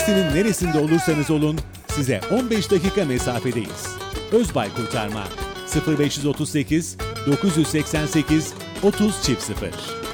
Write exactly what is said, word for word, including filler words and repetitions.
Kilisinin neresinde olursanız olun size on beş dakika mesafedeyiz. Özbay Kurtarma sıfır beş otuz sekiz dokuz seksen sekiz otuz sıfır.